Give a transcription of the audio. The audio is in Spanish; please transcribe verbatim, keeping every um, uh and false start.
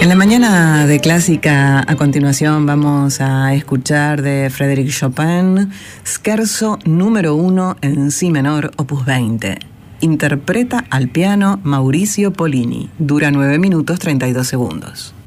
En la mañana de Clásica, a continuación vamos a escuchar de Frédéric Chopin, Scherzo número uno en si menor, opus veinte. Interpreta al piano Mauricio Polini. Dura nueve minutos treinta y dos segundos.